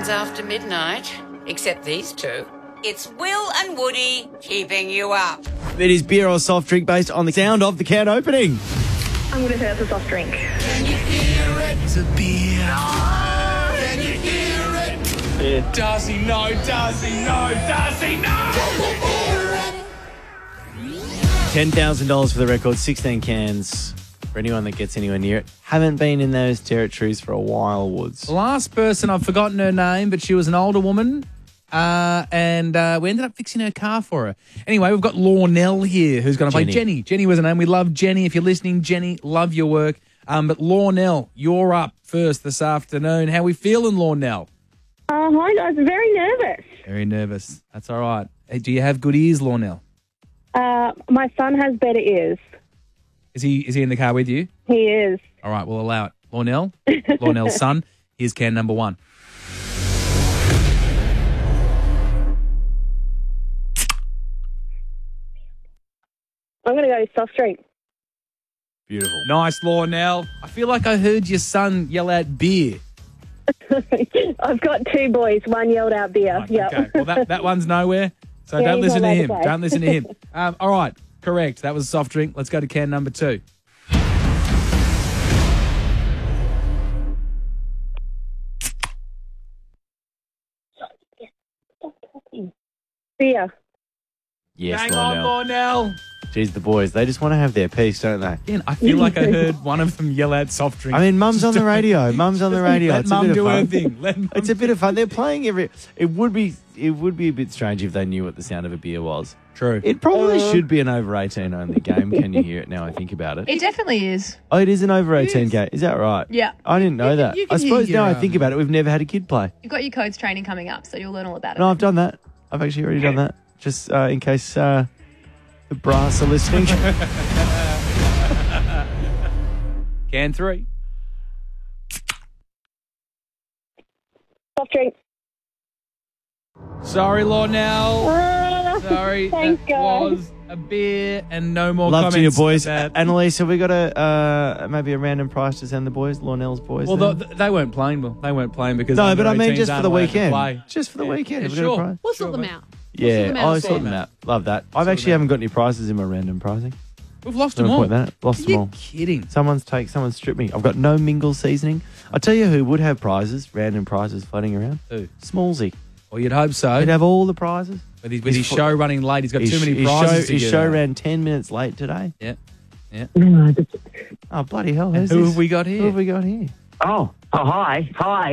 happens after midnight, except these two. It's Will and Woody keeping you up. It is beer or soft drink based on the sound of the can opening. I'm going to say it's a soft drink. Can you hear it? It's a beer. Can you hear it? Yeah. Does he know? Does he know? Does he know? $10,000 for the record, 16 cans for anyone that gets anywhere near it. Haven't been in those territories for a while, Woods. The last person, I've forgotten her name, but she was an older woman. And we ended up fixing her car for her. Anyway, we've got Lornell here who's going to play Jenny. Jenny was her name. We love Jenny. If you're listening, Jenny, love your work. But Lornell, you're up first this afternoon. How we feeling, Lornell? Hi, guys. Very nervous. Very nervous. That's all right. Hey, do you have good ears, Lornell? My son has better ears. Is he in the car with you? He is. All right, we'll allow it. Lornell, Lornell's son, here's can number 1. I'm going to go soft drink. Beautiful. Nice, Lornell. I feel like I heard your son yell out beer. I've got 2 boys. One yelled out beer. Right, Yep. okay. Well, that one's nowhere, so Yeah, don't he's listen to not him. allowed to play. Don't listen to him. All right, correct. That was a soft drink. Let's go to can number 2. Beer. Yes, Hang Lornell. on, Lornell. Jeez, the boys, they just want to have their piece, don't they? Again, I feel like I heard one of them yell out soft drink. I mean, Mum's on the radio. Mum's on the radio. Let It's a Mum bit of do her fun. thing. Let Mum It's a bit of fun. They're playing every... It would be a bit strange if they knew what the sound of a beer was. True. It probably should be an over 18 only game. Can you hear it now I think about it? It definitely is. Oh, it is an over 18 game. Is that right? Yeah. I didn't know that. you can I suppose hear now I your, think about it, we've never had a kid play. You've got your codes training coming up, so you'll learn all about it. No, I've done that. I've actually already done that. Just in case the brass are listening. Can 3. Soft drink. Sorry, Lornell. Sorry, Thanks, that guys. was a beer and no more Love to you, comments. boys. about that. Annalise, have we got maybe a random prize to send the boys, Lornell's boys? Well, then? they weren't playing. Well, they weren't playing because No, but I mean 18s just for aren't the allowed to weekend. play. Just for the weekend. Yeah, Have we got a sure. prize? We'll sort them mate. out. Yeah, them out I as sort well. them out. Love that. I've actually haven't got any prizes in my random prizing. We've lost Don't them all. point that. Lost Are them you all. kidding? Someone's stripped me. I've got no mingle seasoning. I'll tell you who would have prizes, random prizes floating around. Who? Smallsy. Well, you'd hope so. He'd have all the prizes. With his show running late, he's got too many His prizes. His show ran 10 minutes late today. Yeah. Yeah. Oh, bloody hell. Who's Who this? have we got Who here? have we got here? Oh, hi.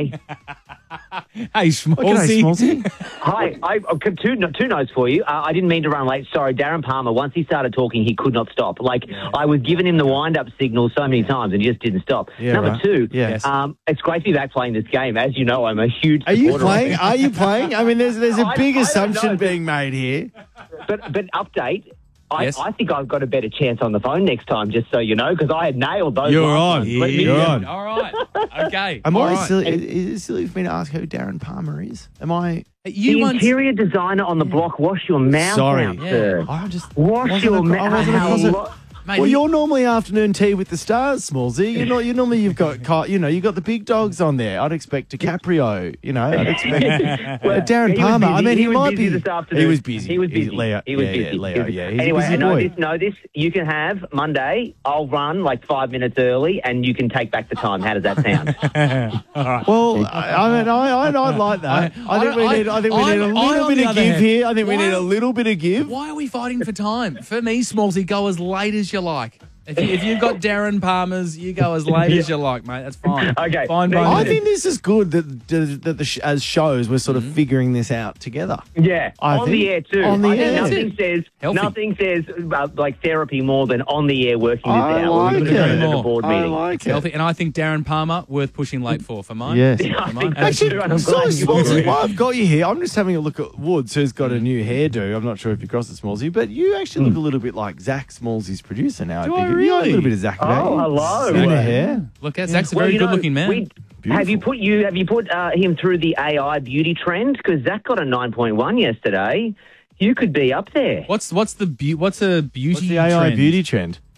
Hey, Schmaltzy. G'day, Smallsy. Hi. I've got two notes for you. I didn't mean to run late. Sorry, Darren Palmer, once he started talking, he could not stop. I was giving him the wind-up signal so many times and he just didn't stop. Yeah, Number right. 2, Yes. it's great to be back playing this game. As you know, I'm a huge Are you supporter playing? of Are you playing? I mean, there's a big I don't assumption know. being made here. But Yes. update, I think I've got a better chance on the phone next time, just so you know, because I had nailed those. You're last on. ones. Let me You're know. on. All right. Okay. I'm All always right. silly. Is it silly for me to ask who Darren Palmer is? Am I? You The once... interior designer on the block, wash your mouth Sorry. out, sir. I just Wash wasn't your a- I wasn't a closet- mouth. Mate, Well, you're normally afternoon tea with the stars, Smallsy. You normally you've got you've got the big dogs on there. I'd expect DiCaprio. I'd expect Well, Darren he was Palmer. I busy. mean, he was might busy be. this afternoon. He was busy. He was busy. Leo. He was yeah, busy. Leo. Yeah, he's Anyway, a busy I know boy. this. You can have Monday. I'll run like 5 minutes early, and you can take back the time. How does that sound? Well, I'd like that. I think we need a little bit of give here. I think we need a little bit of give. Why are we fighting for time? For me, Smallsy, go as late as you like. If you've got Darren Palmer's, you go as late as you like, mate. That's fine. Okay. Fine by I me. think this is good that as shows we're sort of figuring this out together. Yeah, I on think- the air too. on the I think air. nothing says like therapy more than on the air working this I out. like We're gonna it. go to the board I meeting. like It's it. healthy. And I think Darren Palmer, worth pushing late for mine. Yes. I For think mine. so too, and I'm So, glad you Smallsy, agree. while I've got you here, I'm just having a look at Woods, who's got a new hairdo. I'm not sure if you crossed the Smallsy, but you actually look a little bit like Zach, Smallsy's producer now. Do I I think. You got a really? little bit of Zach. Oh, hello. In the hair. Look, Zach's a Well, very you know, good-looking man. Have you put him through the AI beauty trend? Because Zach got a 9.1 yesterday. You could be up there. What's a beauty What's the AI trend? beauty trend?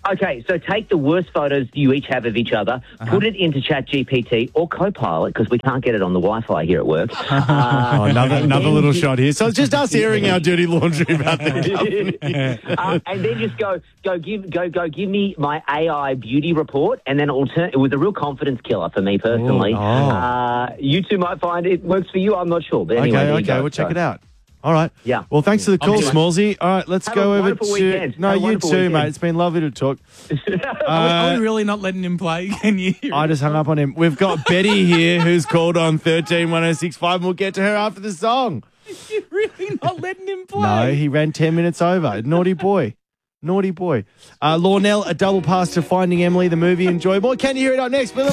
Okay, so take the worst photos you each have of each other, put it into ChatGPT or Copilot, because we can't get it on the Wi-Fi here at work. Another little shot here. So it's just us airing our dirty laundry about the company. And then just give me my AI beauty report, and then it was a real confidence killer for me personally. You two might find it works for you. I'm not sure, but anyway, Okay, we'll check it out. All right. Yeah. Well, thanks for the call, Smallsy. All right, let's go over to... weekend. No, Have a you wonderful too, weekend. mate. It's been lovely to talk. Are we really not letting him play? Can you? I just hung up on him. We've got Betty here who's called on 131065, and we'll get to her after the song. You're really not letting him play? No, he ran 10 minutes over. Naughty boy. Naughty boy. Lornell, a double pass to Finding Emily, the movie. Enjoy more. Can you hear it up next?